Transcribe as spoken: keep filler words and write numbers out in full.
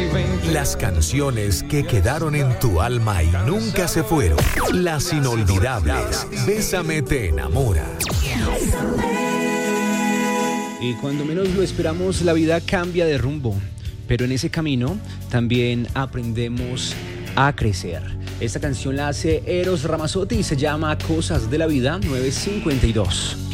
Las canciones que quedaron en tu alma y nunca se fueron. Las inolvidables. Bésame te enamora. Y cuando menos lo esperamos, la vida cambia de rumbo. Pero en ese camino también aprendemos a crecer. Esta canción la hace Eros Ramazzotti y se llama Cosas de la Vida nueve cincuenta y dos.